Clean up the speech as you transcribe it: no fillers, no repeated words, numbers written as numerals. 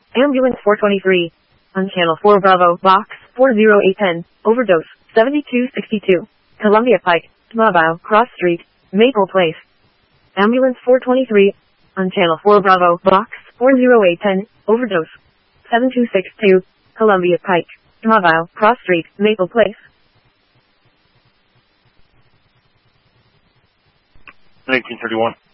Ambulance 423. On Channel 4 Bravo, Box 40810. Overdose 7262. Columbia Pike, Mobile, Cross Street, Maple Place. Ambulance 423. On Channel 4 Bravo, Box 40810. Overdose 7262. Columbia Pike, Mobile, Cross Street, Maple Place. 1931.